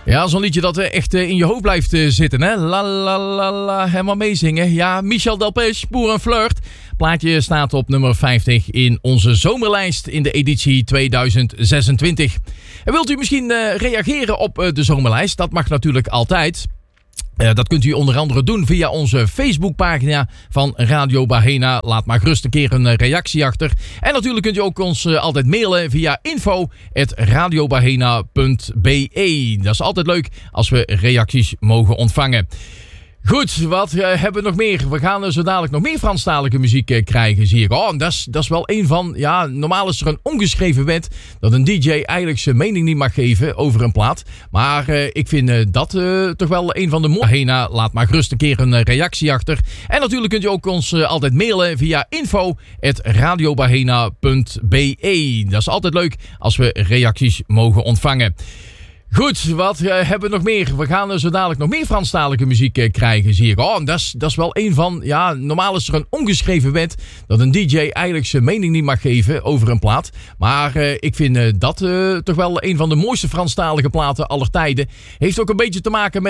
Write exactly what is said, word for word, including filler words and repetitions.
Ja, zo'n liedje dat echt in je hoofd blijft zitten, hè? La la la la, helemaal meezingen. Ja, Michel Delpech, Boer en Flirt. Plaatje staat op nummer vijftig in onze zomerlijst in de editie tweeduizend zesentwintig. En wilt u misschien uh, reageren op uh, de zomerlijst? Dat mag natuurlijk altijd. Uh, dat kunt u onder andere doen via onze Facebookpagina van Radio Bahena. Laat maar gerust een keer een uh, reactie achter. En natuurlijk kunt u ook ons uh, altijd mailen via info at radiobahena punt b e. Dat is altijd leuk als we reacties mogen ontvangen. Goed, wat uh, hebben we nog meer? We gaan uh, zo dadelijk nog meer Franstalige muziek uh, krijgen, zie ik. Oh, dat is, dat is wel een van... Ja, normaal is er een ongeschreven wet dat een D J eigenlijk zijn mening niet mag geven over een plaat. Maar uh, ik vind uh, dat uh, toch wel een van de mooie... Hena, laat maar gerust een keer een uh, reactie achter. En natuurlijk kunt u ook ons uh, altijd mailen via info at radiobahena punt b e. Dat is altijd leuk als we reacties mogen ontvangen. Goed, wat uh, hebben we nog meer? We gaan uh, zo dadelijk nog meer Franstalige muziek uh, krijgen, zie ik. Oh, dat is, dat is wel een van... Ja, normaal is er een ongeschreven wet dat een D J eigenlijk zijn mening niet mag geven over een plaat. Maar uh, ik vind uh, dat uh, toch wel een van de mooiste Franstalige platen aller tijden. Heeft ook een beetje te maken met...